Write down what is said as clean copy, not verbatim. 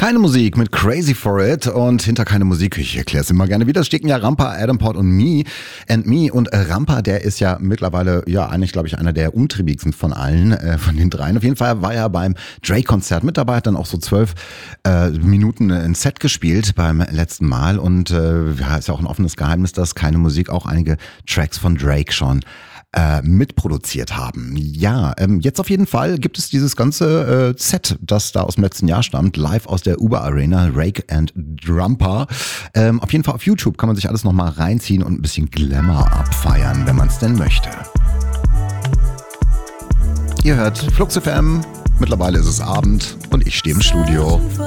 Keine Musik mit Crazy for It und hinter keine Musik, ich erkläre es immer gerne wieder, stecken ja Rampa, Adam Port und Me. Und Rampa, der ist ja mittlerweile, ja eigentlich glaube ich einer der umtriebigsten von allen, von den dreien. Auf jeden Fall war er beim Drake-Konzert mit dabei, hat dann auch so 12 Minuten ein Set gespielt beim letzten Mal und ja, ist ja auch ein offenes Geheimnis, dass keine Musik auch einige Tracks von Drake schon mitproduziert haben. Ja, jetzt auf jeden Fall gibt es dieses ganze Set, das da aus dem letzten Jahr stammt, live aus der Uber Arena, Rake and Rampa. Auf jeden Fall auf YouTube kann man sich alles nochmal reinziehen und ein bisschen Glamour abfeiern, wenn man es denn möchte. Ihr hört Flux FM, mittlerweile ist es Abend und ich stehe im Studio.